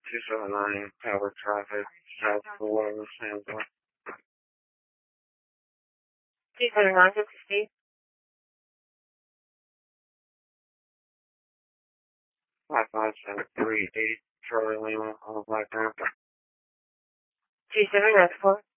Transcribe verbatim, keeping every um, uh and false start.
two seven nine, Tower Traffic, South four, San Antonio. two seven nine, this is Steve. five five seven three eight, Charlie Lima, on the Black Panther. two seven nine four.